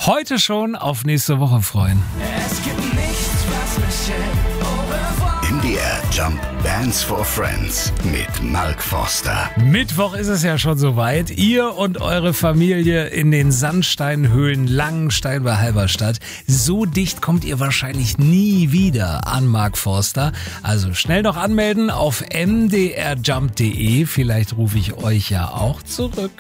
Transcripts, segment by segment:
heute schon auf nächste Woche freuen. Es gibt nichts, was mich hält. MDR Jump Dance for Friends mit Mark Forster. Mittwoch ist es ja schon soweit. Ihr und eure Familie in den Sandsteinhöhlen Langenstein bei Halberstadt. So dicht kommt ihr wahrscheinlich nie wieder an Mark Forster. Also schnell noch anmelden auf mdrjump.de. Vielleicht rufe ich euch ja auch zurück.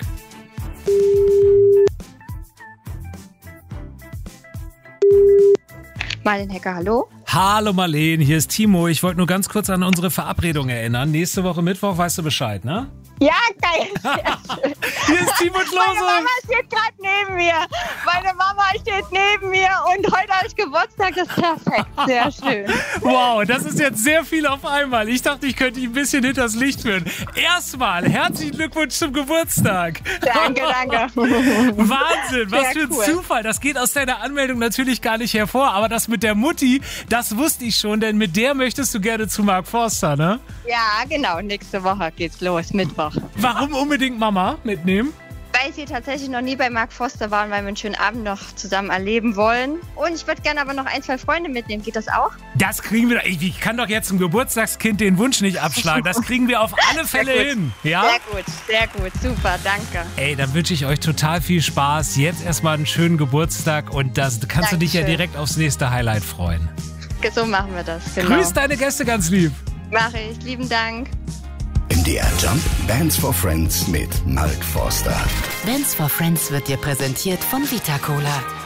Marlen Hecker, hallo? Hallo Marleen, hier ist Timo. Ich wollte nur ganz kurz an unsere Verabredung erinnern. Nächste Woche Mittwoch, weißt du Bescheid, ne? Ja, geil. Sehr schön. Hier ist Timo Klose. Meine Mama steht gerade neben mir. Und heute habe ich Geburtstag. Das ist perfekt. Sehr schön. Wow, das ist jetzt sehr viel auf einmal. Ich dachte, ich könnte dich ein bisschen hinters Licht führen. Erstmal, herzlichen Glückwunsch zum Geburtstag. Danke. Wahnsinn, was Sehr für ein cool. Zufall. Das geht aus deiner Anmeldung natürlich gar nicht hervor. Aber das mit der Mutti, das wusste ich schon. Denn mit der möchtest du gerne zu Mark Forster, ne? Ja, genau. Nächste Woche geht's los, Mittwoch. Warum unbedingt Mama mitnehmen? Weil sie tatsächlich noch nie bei Mark Forster waren, weil wir einen schönen Abend noch zusammen erleben wollen. Und ich würde gerne aber noch 1, 2 Freunde mitnehmen. Geht das auch? Das kriegen wir. Ich kann doch jetzt zum Geburtstagskind den Wunsch nicht abschlagen. Das kriegen wir auf alle Fälle hin. Ja? Sehr gut. Super, danke. Ey, dann wünsche ich euch total viel Spaß. Jetzt erstmal einen schönen Geburtstag und das kannst du dich ja Dankeschön. direkt aufs nächste Highlight freuen. So machen wir das, genau. Grüß deine Gäste ganz lieb. Mache ich. Lieben Dank. MDR Jump Dance for Friends mit Mark Forster. Dance for Friends wird dir präsentiert von Vita Cola.